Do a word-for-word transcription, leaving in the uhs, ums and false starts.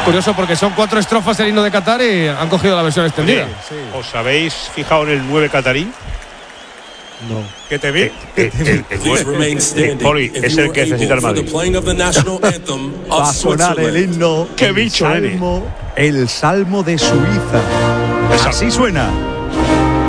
curioso porque son cuatro estrofas del himno de Qatar y han cogido la versión extendida. Oye, sí. ¿Os habéis fijado en el nueve catarí? No. ¿Qué te vi? Eh, eh, el, el nueve, eh, Poli, es el que necesita el Madrid. Va a sonar el himno. ¡Qué el bicho salmo, el salmo de Suiza. Exacto. Así suena.